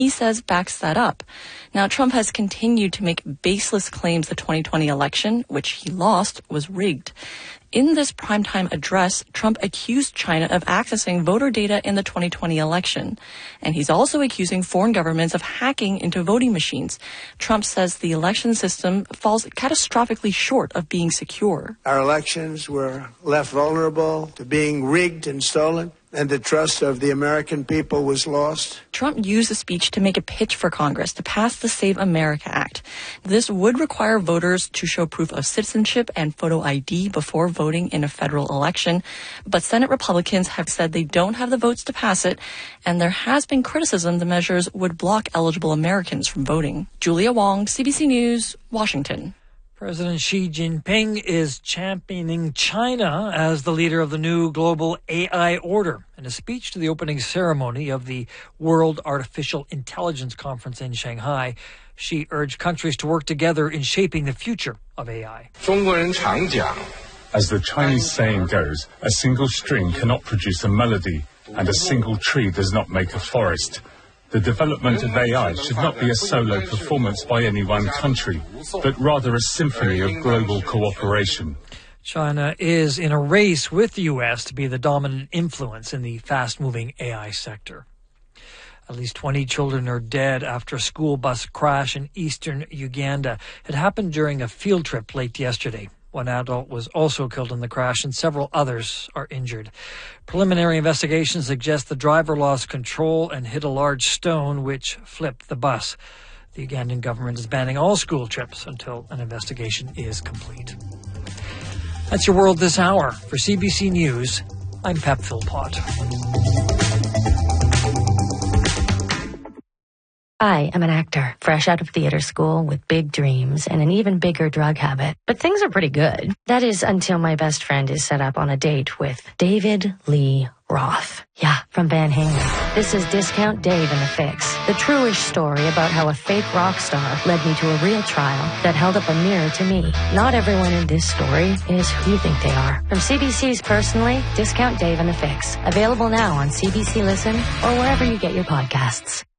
he says backs that up. Now, Trump has continued to make baseless claims the 2020 election, which he lost, was rigged. In this primetime address, Trump accused China of accessing voter data in the 2020 election. And he's also accusing foreign governments of hacking into voting machines. Trump says the election system falls catastrophically short of being secure. Our elections were left vulnerable to being rigged and stolen, and the trust of the American people was lost. Trump used the speech to make a pitch for Congress to pass the Save America Act. This would require voters to show proof of citizenship and photo ID before voting in a federal election. But Senate Republicans have said they don't have the votes to pass it, and there has been criticism the measures would block eligible Americans from voting. Julia Wong, CBC News, Washington. President Xi Jinping is championing China as the leader of the new global AI order. In a speech to the opening ceremony of the World Artificial Intelligence Conference in Shanghai, Xi urged countries to work together in shaping the future of AI. As the Chinese saying goes, a single string cannot produce a melody, and a single tree does not make a forest. The development of AI should not be a solo performance by any one country, but rather a symphony of global cooperation. China is in a race with the U.S. to be the dominant influence in the fast-moving AI sector. At least 20 children are dead after a school bus crash in eastern Uganda. It happened during a field trip late yesterday. One adult was also killed in the crash and several others are injured. Preliminary investigations suggest the driver lost control and hit a large stone which flipped the bus. The Ugandan government is banning all school trips until an investigation is complete. That's your world this hour. For CBC News, I'm Pep Philpott. I am an actor, fresh out of theater school with big dreams and an even bigger drug habit. But things are pretty good. That is until my best friend is set up on a date with David Lee Roth. Yeah, from Van Halen. This is Discount Dave and the Fix, the true-ish story about how a fake rock star led me to a real trial that held up a mirror to me. Not everyone in this story is who you think they are. From CBC's Personally, Discount Dave and the Fix. Available now on CBC Listen or wherever you get your podcasts.